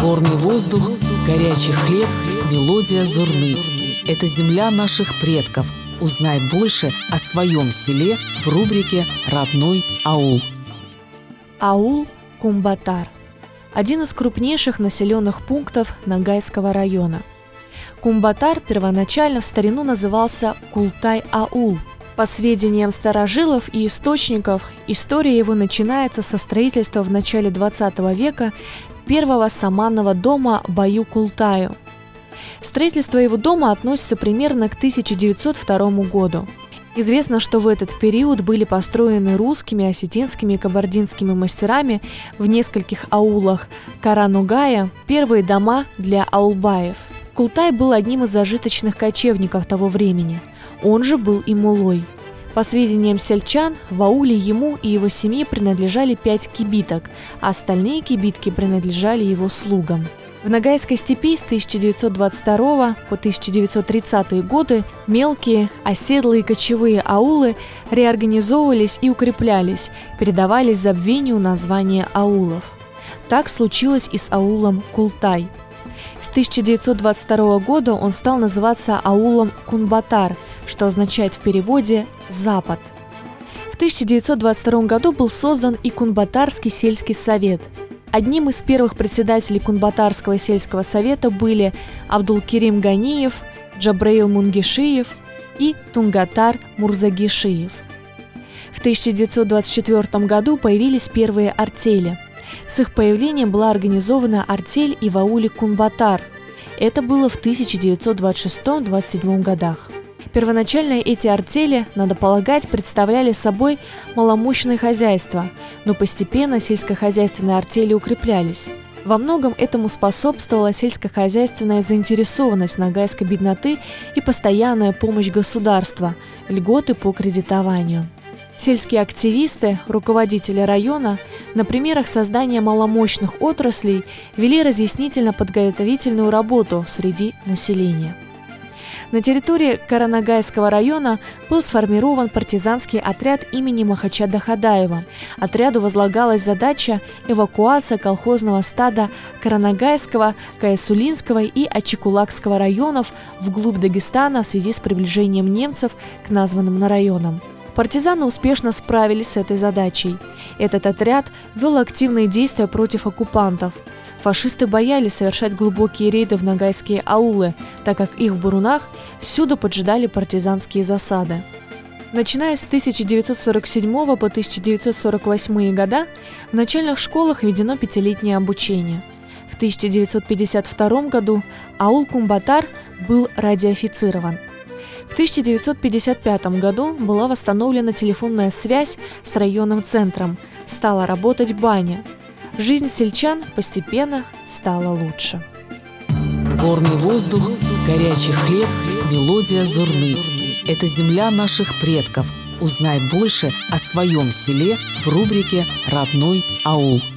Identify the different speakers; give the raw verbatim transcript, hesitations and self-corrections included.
Speaker 1: Горный воздух, горячий хлеб, мелодия Зурны. Это земля наших предков. Узнай больше о своем селе в рубрике «Родной аул».
Speaker 2: Аул Кумбатар – один из крупнейших населенных пунктов Ногайского района. Кумбатар первоначально в старину назывался Култай-аул. По сведениям старожилов и источников, история его начинается со строительства в начале двадцатого века первого саманного дома Баю-Култаю. Строительство его дома относится примерно к тысяча девятьсот второму году. Известно, что в этот период были построены русскими, осетинскими и кабардинскими мастерами в нескольких аулах Каранугая первые дома для аулбаев. Култай был одним из зажиточных кочевников того времени. Он же был и мулой. По сведениям сельчан, в ауле ему и его семье принадлежали пять кибиток, а остальные кибитки принадлежали его слугам. В Ногайской степи с тысяча девятьсот двадцать второго по тысяча девятьсот тридцатые годы мелкие, оседлые кочевые аулы реорганизовывались и укреплялись, передавались забвению названия аулов. Так случилось и с аулом Култай. С тысяча девятьсот двадцать второго года он стал называться аулом Кумбатар, что означает в переводе «запад». В тысяча девятьсот двадцать втором году был создан и Кумбатарский сельский совет. Одним из первых председателей Кумбатарского сельского совета были Абдулкерим Ганиев, Джабраил Мунгишиев и Тунгатар Мурзагишиев. В тысяча девятьсот двадцать четвёртом году появились первые артели. С их появлением была организована артель и в ауле Кумбатар. Это было в тысяча девятьсот двадцать шестом — двадцать седьмом годах. Первоначально эти артели, надо полагать, представляли собой маломощные хозяйства, но постепенно сельскохозяйственные артели укреплялись. Во многом этому способствовала сельскохозяйственная заинтересованность ногайской бедноты и постоянная помощь государства, льготы по кредитованию. Сельские активисты, руководители района, на примерах создания маломощных отраслей вели разъяснительно-подготовительную работу среди населения. На территории Каранагайского района был сформирован партизанский отряд имени Махачада Хадаева. Отряду возлагалась задача эвакуация колхозного стада Каранагайского, Каясулинского и Ачикулакского районов вглубь Дагестана в связи с приближением немцев к названным районам. Партизаны успешно справились с этой задачей. Этот отряд вел активные действия против оккупантов. Фашисты боялись совершать глубокие рейды в ногайские аулы, так как их в бурунах всюду поджидали партизанские засады. Начиная с тысяча девятьсот сорок седьмого по тысяча девятьсот сорок восьмые года в начальных школах введено пятилетнее обучение. В тысяча девятьсот пятьдесят втором году аул Кумбатар был радиофицирован. В тысяча девятьсот пятьдесят пятом году была восстановлена телефонная связь с районным центром, стала работать баня. Жизнь сельчан постепенно стала лучше.
Speaker 1: Горный воздух, горячий хлеб, мелодия Зурны. Это земля наших предков. Узнай больше о своем селе в рубрике «Родной аул».